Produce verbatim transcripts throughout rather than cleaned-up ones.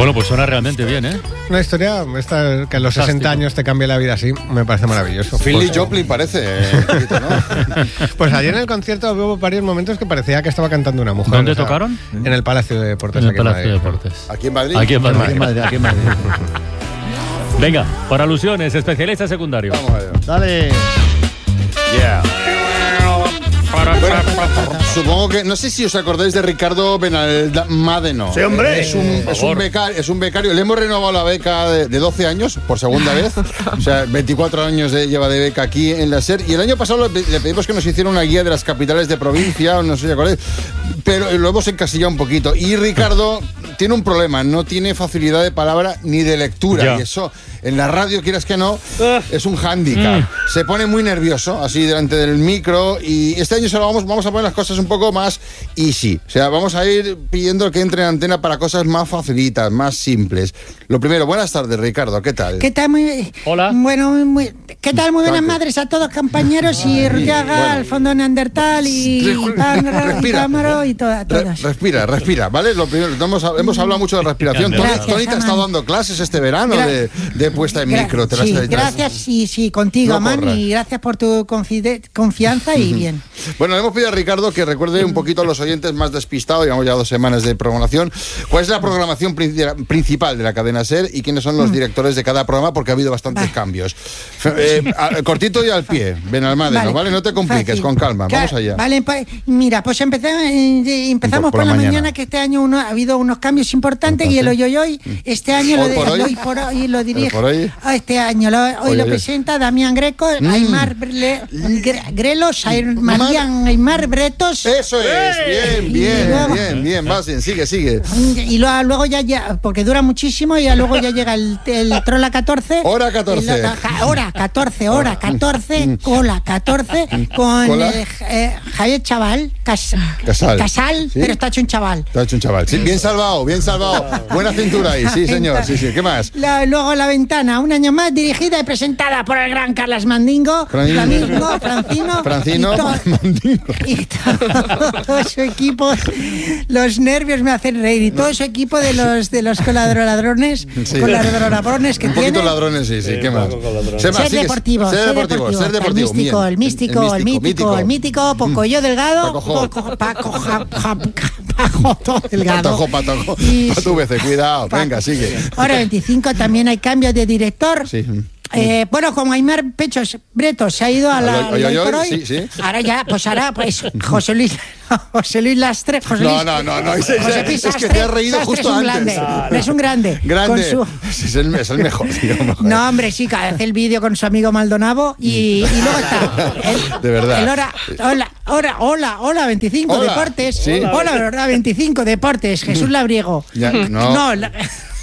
Bueno, pues suena realmente bien, ¿eh? Una historia esta, que a los sesenta años te cambie la vida así, me parece maravilloso. Philly pues, Joplin parece, eh, un poquito, ¿no? Pues ayer en el concierto hubo varios momentos que parecía que estaba cantando una mujer. ¿Dónde o sea, tocaron? En el Palacio de Deportes. En el aquí en Palacio de Madrid. Deportes. ¿Aquí en Madrid? Aquí en Madrid. Aquí en Madrid, aquí en Madrid. Venga, por alusiones, especialista secundario. Vamos a ver. Dale. Yeah. Bueno, supongo que, no sé si os acordáis de Ricardo Benalmádeno. Sí, hombre. Es un, es un, becario, es un becario. Le hemos renovado la beca de, de doce años, por segunda vez. O sea, veinticuatro años de, lleva de beca aquí en la SER. Y el año pasado le, le pedimos que nos hiciera una guía de las capitales de provincia, no sé si os acordáis, pero lo hemos encasillado un poquito. Y Ricardo tiene un problema, no tiene facilidad de palabra ni de lectura. Ya. Y eso, en la radio, quieras que no, es un hándicap. Mm. Se pone muy nervioso, así delante del micro. Y este año se lo vamos, vamos a poner las cosas un poco más easy. O sea, vamos a ir pidiendo que entre en antena para cosas más facilitas, más simples. Lo primero, buenas tardes, Ricardo, ¿qué tal? ¿Qué tal? Muy, Hola. Bueno, muy, ¿qué tal? Muy buenas Tanque. madres a todos, compañeros, y Riaga, bueno. al fondo Neandertal, y Pángaro, y Respira. Cámaro, y to- a Re- todos. respira, respira, ¿vale? Lo primero, hemos, hemos hablado mucho de respiración. Tony, Gracias, Tony te ha estado Aman. dando clases este verano Gra- de, de puesta en Gra- micro. Te las- sí, te las- gracias, sí, sí, contigo, No Amán, corras. y gracias por tu confide- confianza y bien. Bueno, le hemos pedido a Ricardo que recuerde un poquito a los oyentes más despistados, llevamos ya dos semanas de programación, cuál es la programación prin- principal de la cadena SER y quiénes son los directores de cada programa, porque ha habido bastantes Vale. cambios. Eh, a- cortito y al pie, Benalmádeno, ¿vale? No te compliques, fácil. con calma, Claro, vamos allá. Vale, pues, mira, pues empezamos, eh, empezamos Por- por por, la la mañana. mañana. Que este año uno, ha habido unos cambios importantes y el hoy hoy hoy, este año Hoy lo, por de- hoy. el hoy por hoy lo dirige. por hoy. Ah, este año lo- hoy Hoy, lo hoy. presenta Damián Greco, Aymar Bre- Gre- Grelos, Aymar- Marian Aymar Bretos. Eso es, bien, Y bien, luego- bien, bien, vas bien, sigue, sigue. Y luego, luego ya, ya, porque dura muchísimo, y ya luego ya llega el, el Trola catorce. Hora catorce. Y lo- ca- hora catorce, hora catorce, cola catorce, con Cola. eh, eh, Javier Chaval, Cas- Casal. Casal, ¿Sí? pero está hecho un chaval. Te ha hecho un chaval. Sí, bien salvado, bien salvado. Buena cintura ahí, sí, señor. Sí, sí. ¿Qué más? La- luego La Ventana, un año más, dirigida y presentada por el gran Carlas Mandingo, Fran- Flamingo, Francino, Francino, y, to- Mandingo. y todo su equipo. Los nervios me hacen reír, y todo su equipo de los de los coladoradrones, Sí. coladoradrones que Un poquito tiene. ladrones, sí, sí. ¿Qué más? Sé más, Ser sigue. deportivo, Ser ser deportivo, deportivo, ser deportivo. el místico, bien. el místico, el mítico, el mítico, Pocoyo Delgado, Paco Jo. Poco- Paco Ja- Ja- Paco Jo Delgado. Patojo, patojo. Y- Pa' tu veces, cuidado. Paco. Venga, sigue. Hora veinticinco también hay cambios de director. Sí. Eh, bueno, como Aymar Pechos Bretos se ha ido a la Al hoy, al hoy, hoy por hoy, hoy, sí, sí. ahora ya, pues ahora, pues José Luis, José Luis Lastre, José No, Luis, no, no, no, es- es- José es Luis que Sastre, te has reído Sastre justo es un antes. Grande, es un grande. Grande. Con Es, el, es el mejor, tío. su, no, hombre, sí, que hace el vídeo con su amigo Maldonado y, y luego está el, De verdad. el hora, hola, hola, hola, hola, veinticinco Hola. Deportes. Sí. Hola, verdad, veinticinco Deportes, Jesús Labriego. Ya, no. la-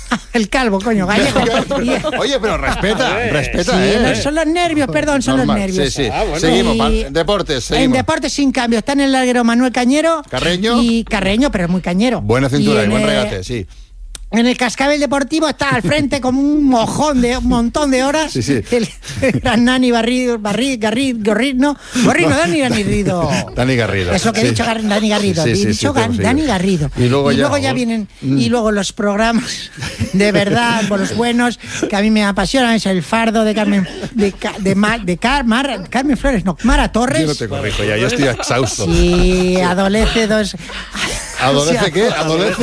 el calvo, coño, gallego. Y- Oye, pero respeta, respeta, Sí, ¿eh? no, son los nervios, perdón, son Normal, los nervios. Sí, sí. Seguimos, Y- pa- deportes, seguimos. En deportes sin cambio, está en el larguero Manuel Cañero. Carreño. Y Carreño, pero es muy cañero. Buena cintura y, en, buen eh, regate, sí. En el cascabel deportivo está al frente como un mojón de un montón de horas. Sí, sí. El, el gran Nani Barrido, Barri, Garri, Gorrino. Gorrino, Dani Garrido. Dani Garrido. Eso que he sí. dicho, Gar- Dani Garrido. Sí, he sí, dicho sí, Gar- sí. Dani Garrido. Y luego ya- ya vienen. Y luego los programas de verdad, por los buenos, que a mí me apasionan. Es El Fardo de Carmen. De, Ca- de, Mar, de Car- Mar- Carmen Flores, no, Mara Torres. Yo no te corrijo ya, yo estoy exhausto. Sí, adolece dos. ¿Adolece qué? ¿Adolece?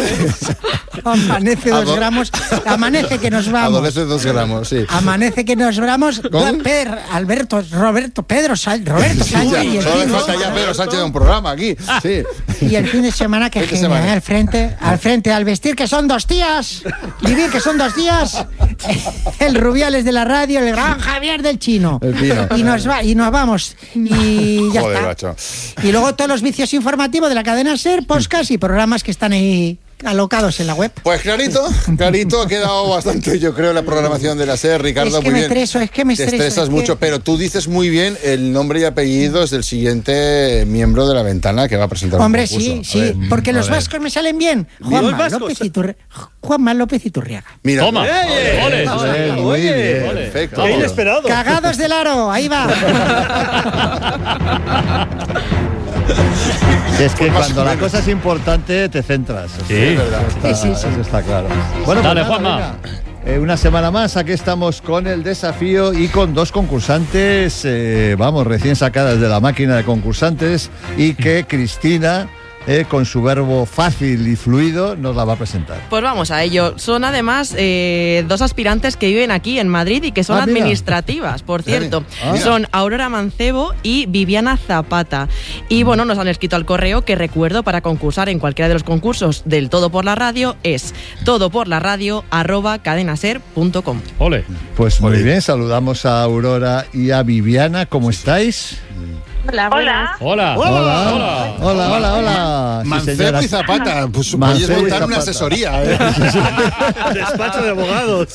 Amanece dos Ado- gramos. Amanece que nos vamos. Adolece dos gramos, sí. Amanece que nos vamos. ¿Con? Pedro, Alberto, Roberto, Pedro, Sa- Roberto Sí, Sánchez ya, y el solo le fin de falta ya semana- Pedro Sánchez de un programa aquí. Sí. Y el fin de semana que Fin de genial, semana. al frente, al frente, al vestir que son dos días, vivir que son dos días, el Rubiales de la radio, el gran Javier del Chino. El Pino. Y nos va, y nos vamos. Y ya Joder, está. macho. Y luego todos los vicios informativos de la cadena SER, podcast y programas que están ahí alocados en la web. Pues clarito, clarito, ha quedado bastante, yo creo, la programación de la SER, Ricardo, Es que muy me bien. estreso, es que me Te estreso, estresas es que- mucho, pero tú dices muy bien el nombre y apellidos del siguiente miembro de la ventana que va a presentar Hombre, un concurso. sí, A sí, ver. porque los A ver. vascos me salen bien. Los Juanma vascos. López, Iturri- Juanma López Iturriaga. Mira, Toma. ¡Eh! Ole. Oye, muy oye, bien, ole. perfecto. ¡Qué inesperado! Cagados del aro, ahí va. Es que cuando la cosa es importante te centras. Sí, es verdad. Está, sí, sí, sí. Eso está claro. Bueno, Dale, pues nada, Juanma. venga. Eh, una semana más, aquí estamos con el desafío y con dos concursantes, eh, vamos, recién sacadas de la máquina de concursantes y que Cristina, eh, con su verbo fácil y fluido, nos la va a presentar. Pues vamos a ello. Son además eh, dos aspirantes que viven aquí en Madrid y que son Ah, mira. administrativas, por cierto. Ah. Son Aurora Mancebo y Viviana Zapata. Y bueno, nos han escrito al correo que recuerdo para concursar en cualquiera de los concursos del Todo por la Radio es todoporlaradio arroba cadenaser punto com. Ole. Pues muy bien, saludamos a Aurora y a Viviana, ¿cómo estáis? Hola. Hola. Hola, hola, hola, hola, hola. Sí, Mancebo señora. y Zapata, pues Mancebo podéis y montar una Zapata. asesoría. ¿eh? Despacho de abogados.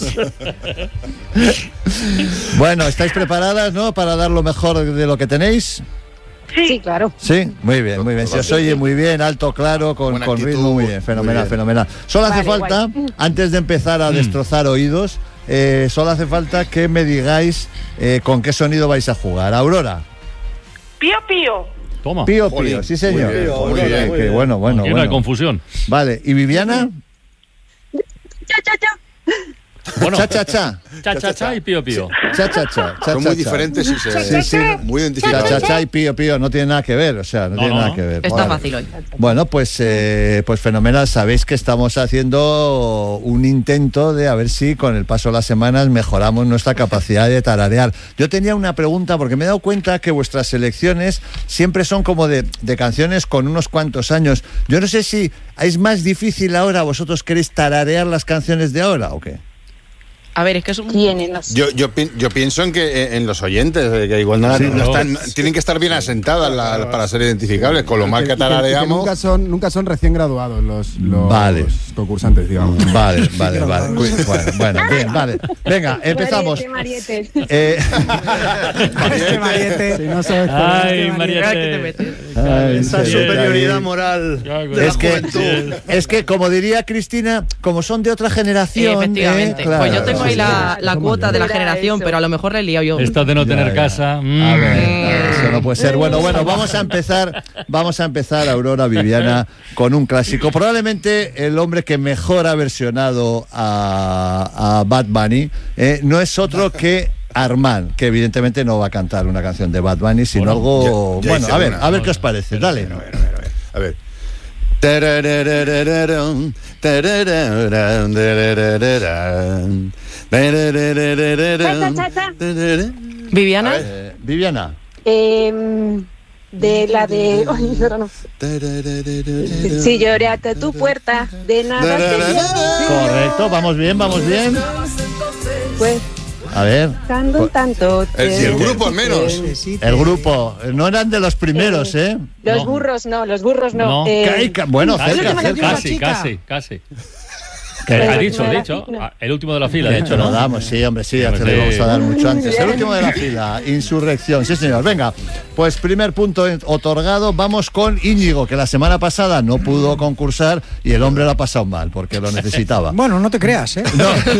Bueno, ¿estáis preparadas, no? Para dar lo mejor de lo que tenéis. Sí, claro. Sí, muy bien, muy bien. Se os oye muy bien, alto, claro, con, Buena con actitud, ritmo, muy bien, fenomenal, muy bien. fenomenal. Solo hace Vale, falta, antes de empezar a destrozar oídos, eh, solo hace falta que me digáis eh, con qué sonido vais a jugar. Aurora. Pío, pío. Toma. Pío, Jolín, pío, sí señor. muy bien, Muy muy bien, bien, qué muy bien. bueno, bueno, Aquí no hay bueno. confusión. Vale, ¿y Viviana? Cha, cha, cha. Bueno, Cha, cha, cha. cha, cha, cha y pío, pío. Cha, cha, cha. cha, Son cha, muy cha. diferentes y se, Sí, sí. muy Cha, identificados. cha, cha y pío, pío, no tiene nada que ver, o sea, no, No, tiene no. nada que ver. Está Vale. fácil hoy. Bueno, pues, eh, pues fenomenal. Sabéis que estamos haciendo un intento de a ver si con el paso de las semanas mejoramos nuestra capacidad de tararear. Yo tenía una pregunta porque me he dado cuenta que vuestras selecciones siempre son como de, de canciones con unos cuantos años. Yo no sé si es más difícil ahora, vosotros queréis tararear las canciones de ahora o qué. A ver, es que es un... Tienen los... Yo, yo, pi- yo pienso en que eh, en los oyentes, eh, que igual no, Sí, no no. están, tienen que estar bien asentadas la- para ser identificables. Con lo mal que Y que- y que tarareamos. nunca son, nunca son recién graduados los, los Vale. concursantes, digamos. Vale, vale, vale. Cu- Bueno, bueno, bien, vale. Venga, empezamos. Mariete, Eh, Este Mariette. Si no sabes cuál Ay, ¿Qué te Mariette. metes? ay, Esa sí, superioridad ahí. moral Ya, de la Es que, juventud. es que, como diría Cristina, como son de otra generación. Efectivamente. eh, claro, Pues yo tengo ahí sí, la, sí. la cuota de la Era generación, eso. pero a lo mejor le he liado yo. Esto de no Ya, tener ya. casa. mm. A ver, no, eso no puede ser. Bueno, bueno, vamos a empezar, vamos a empezar, Aurora, Viviana, con un clásico. Probablemente el hombre que mejor ha versionado a, a Bad Bunny eh, no es otro que Armand, que evidentemente no va a cantar una canción de Bad Bunny, sino Bueno, algo. ya- ya bueno, hice a ver, una. a ver qué os parece. Dale. A ver. Tarararararam, tararararam, tararararam, tararararam, Cha, cha, cha. tarararam. Viviana. Eh, Viviana. Eh, de la de... Ay, ahora no. Tararararam. Si lloré hasta tu puerta, de nada te Correcto, vamos bien, vamos bien. pues A ver. cantando un tanto. El, si el grupo al menos. El grupo, no eran de los primeros, ¿eh? Los No. burros no, los burros no. No. Eh, Ca- ca- Bueno, Casi, cerca, última cerca. canción. casi, chica. casi, casi. Pero Ha el dicho, último de la dicho. fila. Ah, El último de la fila, De de hecho, hecho, lo ¿no? damos, sí, hombre, sí, Hombre, se le sí. vamos a dar mucho antes. El último de la fila, Insurrección, sí señor. Venga, pues primer punto en- otorgado, vamos con Íñigo, que la semana pasada no pudo concursar y el hombre lo ha pasado mal, porque lo necesitaba. Bueno, no te creas, ¿eh?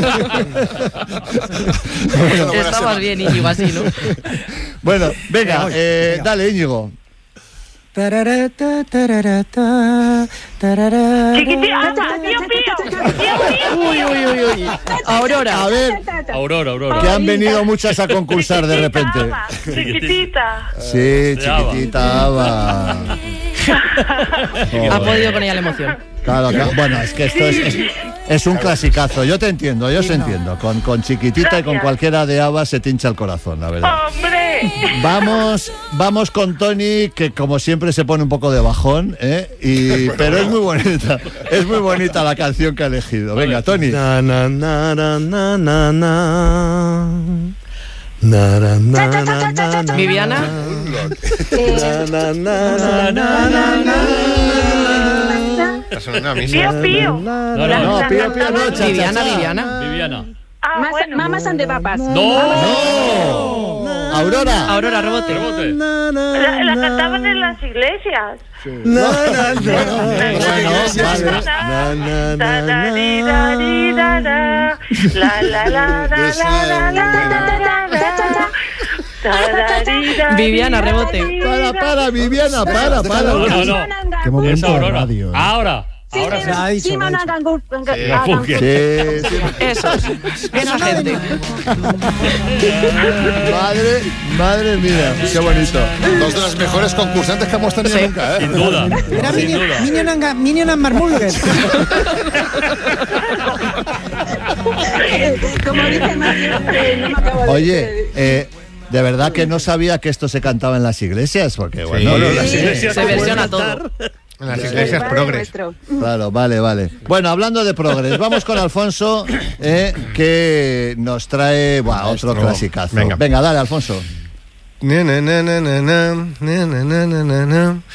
Estabas bien, Íñigo, así, ¿no? Bueno, venga, eh, dale Íñigo. Tararata, tararata, tarara. Chiquitita, pío, pío. Uy, uy, uy, uy. Aurora. A ver, Aurora, Aurora. que han venido muchas a concursar de repente. Chiquitita. Sí, chiquitita Ava. Ha podido con ella la emoción. Claro, claro. Bueno, es que esto es, es, es un clasicazo. Yo te entiendo, yo os entiendo. Con, con chiquitita y con cualquiera de Ava se te hincha el corazón, la verdad. ¡Hombre! Vamos, vamos con Tony, que como siempre se pone un poco de bajón, ¿eh? Y, pero es muy bonita, es muy bonita la canción que ha elegido. Venga, Tony. Na, na, na, na, na, na, na. Na, na, na, na, na, na. Viviana. Eh, Na, na, na, na, na, na, Está sonando a mí. Pío, pío. No, no, No, no. pío, pío, no, cha, cha, Viviana, cha. Viviana. Viviana. Ah, bueno. Mamas and the papas. ¡No! Aurora. Aurora, rebote. Rebote. La, la cantaban en las iglesias. na, na, na. Bueno, vale. Na, na, na, na. La la la la la la la la la la. Viviana, rebote. Para, para, Viviana, para, para. No, no, no. Qué Es momento de Aurora. radio. ¿eh? Ahora. Ahora sí. Se ha dicho, lo ha dicho. La Funke. Sí, sí. Eso. Esa gente. Madre, madre mía, qué bonito. Dos de las mejores concursantes que hemos tenido Sí. nunca, ¿eh? Sin duda. Era Sin Minion, duda. Minion, and, Minion and Marmulger. Como dice Mario, eh, no me acabo de Oye, eh, de verdad que no sabía que esto se cantaba en las iglesias, porque bueno, No, no, eh, las iglesias Se no pueden versiona cantar. todo. En las El iglesias Padre progres. Nuestro. claro, vale, vale. Bueno, hablando de progres, vamos con Alfonso, eh, que nos trae buah, otro clasicazo. Venga. Venga, dale, Alfonso. Na, na, na, na, na, na, na, na, na, na, na.